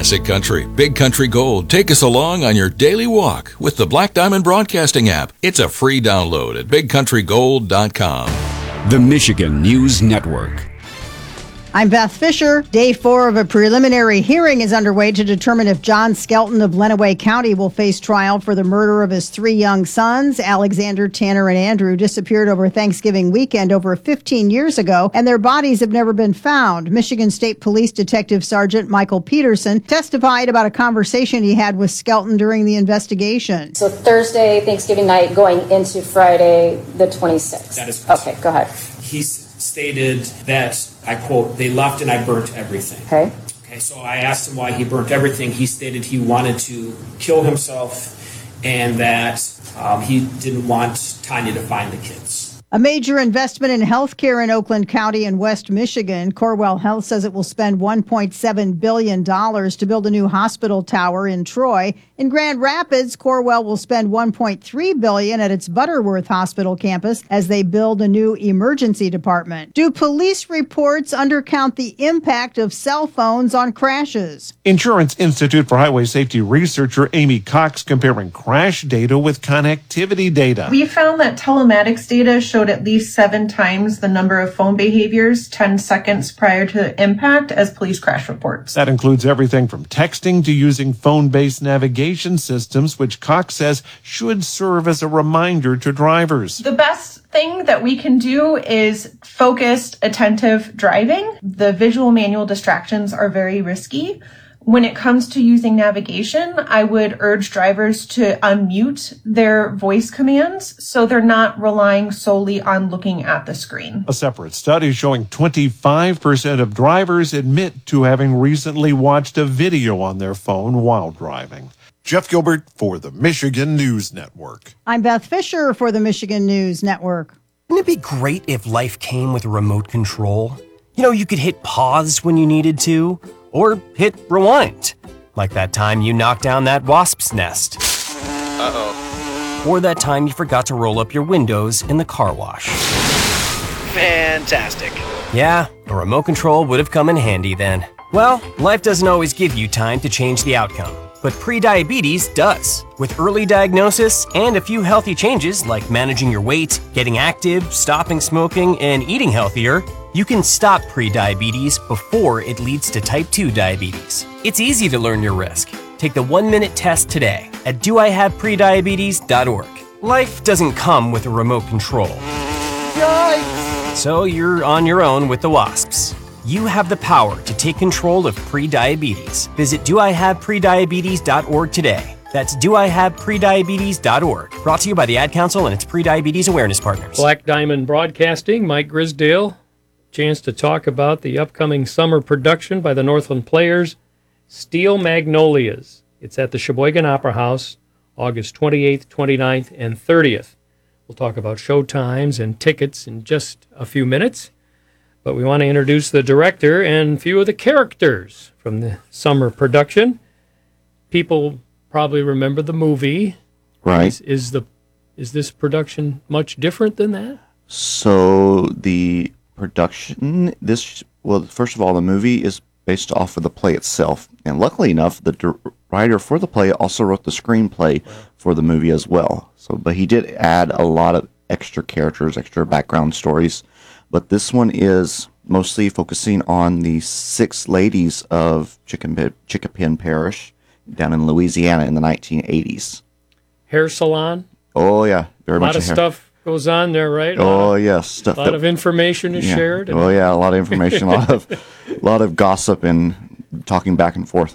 Classic Country, Big Country Gold. Take us along on your daily walk with the Black Diamond Broadcasting app. It's a free download at bigcountrygold.com. The Michigan News Network. I'm Beth Fisher. Day 4 of a preliminary hearing is underway to determine if John Skelton of Lenawee County will face trial for the murder of his 3 young sons. Alexander, Tanner, and Andrew disappeared over Thanksgiving weekend over 15 years ago, and their bodies have never been found. Michigan State Police Detective Sergeant Michael Peterson testified about a conversation he had with Skelton during the investigation. So Thursday, Thanksgiving night, going into Friday, the 26th. That is correct. Okay, go ahead. He stated that, I quote, "They left and I burnt everything." Okay. So I asked him why he burnt everything. He stated he wanted to kill himself and that he didn't want Tanya to find the kids. A major investment in healthcare in Oakland County in West Michigan. Corewell Health says it will spend $1.7 billion to build a new hospital tower in Troy. In Grand Rapids, Corewell will spend $1.3 billion at its Butterworth Hospital campus as they build a new emergency department. Do police reports undercount the impact of cell phones on crashes? Insurance Institute for Highway Safety researcher Amy Cox comparing crash data with connectivity data. We found that telematics data showed at least 7 times the number of phone behaviors 10 seconds prior to impact as police crash reports. That includes everything from texting to using phone-based navigation systems, which Cox says should serve as a reminder to drivers. The best thing that we can do is focused, attentive driving. The visual manual distractions are very risky. When it comes to using navigation, I would urge drivers to unmute their voice commands so they're not relying solely on looking at the screen. A separate study showing 25% of drivers admit to having recently watched a video on their phone while driving. Jeff Gilbert for the Michigan News Network. I'm Beth Fisher for the Michigan News Network. Wouldn't it be great if life came with a remote control? You know, you could hit pause when you needed to, or hit rewind, like that time you knocked down that wasp's nest. Uh-oh. Or that time you forgot to roll up your windows in the car wash. Fantastic. Yeah, a remote control would have come in handy then. Well, life doesn't always give you time to change the outcome, but prediabetes does. With early diagnosis and a few healthy changes like managing your weight, getting active, stopping smoking, and eating healthier, you can stop prediabetes before it leads to type 2 diabetes. It's easy to learn your risk. Take the 1-minute test today at doihaveprediabetes.org. Life doesn't come with a remote control. Yikes! So you're on your own with the wasps. You have the power to take control of prediabetes. Visit doihaveprediabetes.org today. That's doihaveprediabetes.org. Brought to you by the Ad Council and its Prediabetes Awareness Partners. Black Diamond Broadcasting, Mike Grisdale. Chance to talk about the upcoming summer production by the Northland Players, Steel Magnolias. It's at the Sheboygan Opera House, August 28th, 29th, and 30th. We'll talk about show times and tickets in just a few minutes, but we want to introduce the director and a few of the characters from the summer production. People probably remember the movie. Right. Is this production much different than that? So the production, first of all, the movie is based off of the play itself. And luckily enough, the writer for the play also wrote the screenplay for the movie as well. But he did add a lot of extra characters, extra background stories. But this one is mostly focusing on the 6 ladies of Chickapin Parish down in Louisiana in the 1980s. Hair salon? Oh, yeah. Very much a lot of stuff goes on there, right? Oh, yes. A lot of information is shared. Oh, yeah, a lot of information, a lot of gossip and talking back and forth.